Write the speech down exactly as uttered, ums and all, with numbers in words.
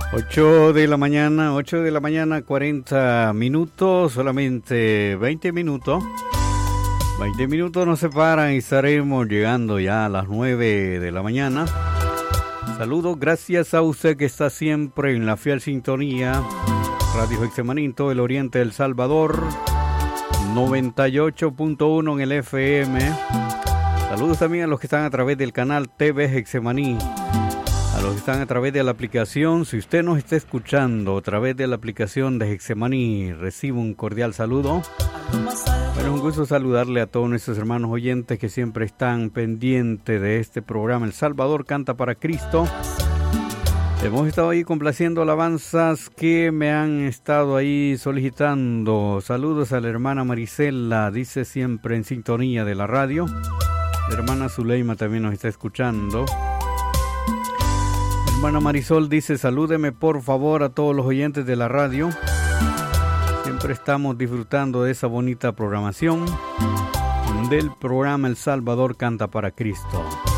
ocho de la mañana, ocho de la mañana, cuarenta minutos, solamente veinte minutos. veinte minutos nos separan y estaremos llegando ya a las nueve de la mañana. Saludos, gracias a usted que está siempre en la fiel sintonía. Radio Getsemaní en todo el oriente del Salvador, noventa y ocho punto uno en el F M. Saludos también a los que están a través del canal T V Getsemaní, a los que están a través de la aplicación. Si usted nos está escuchando a través de la aplicación de Getsemaní, recibo un cordial saludo. Bueno, un gusto saludarle a todos nuestros hermanos oyentes que siempre están pendientes de este programa El Salvador Canta para Cristo. Hemos estado ahí complaciendo alabanzas que me han estado ahí solicitando. Saludos a la hermana Marisela, dice siempre en sintonía de la radio. La hermana Zuleima también nos está escuchando. La hermana Marisol dice, salúdeme por favor a todos los oyentes de la radio. Siempre estamos disfrutando de esa bonita programación del programa El Salvador Canta para Cristo.